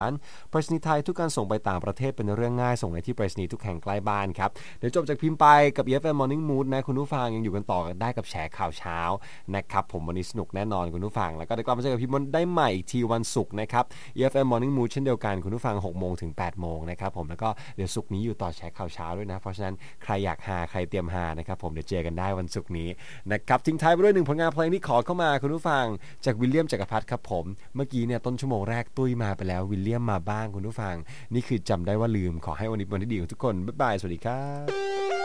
ไปรษณีย์ไทยทุกการส่งไปต่างประเทศเป็นเรื่องง่ายส่งในที่ไปรษณีย์ทุกแห่งใกล้บ้านครับเดี๋ยวจบจากพิมพ์ไปกับ EFM Morning Mood นะคุณผู้ฟังยังอยู่กันต่อได้กับแชร์ข่าวเช้านะครับผมวันนี้สนุกแน่นอนคุณผู้ฟังแล้วก็เดี๋ยวกลับมาเจอกับพิมพ์ได้ใหม่อีกทีวันศุกร์นะครับ EFM Morning Mood เช่นเดียวกันคุณผู้ฟัง 6 โมงถึง 8 โมงนะครับผมแล้วก็เดี๋ยวศุกร์นี้อยู่ต่อแชร์ข่าวเช้าด้วยนะเพราะฉะนั้นใครอยากหาใครเตรียมหานะครับผมเดี๋ยวเจอกันได้วันศุกร์นี้นะครับทิ้งท้ายไปด้วย1ผลงานเพลงที่ขอเข้ามาคุณผู้ฟังจากวิลเลียมจักรพัฒน์ครับผมเมื่อกี้เนี่ยต้นชั่วโมงแรกตุ้ยมาไปแล้ววิลเลียมมาบ้างคุณผู้ฟังนี่คือจำได้ว่าลืมขอให้วันนี้วันที่ดีของทุกคนบ๊ายบายสวัสดีครับ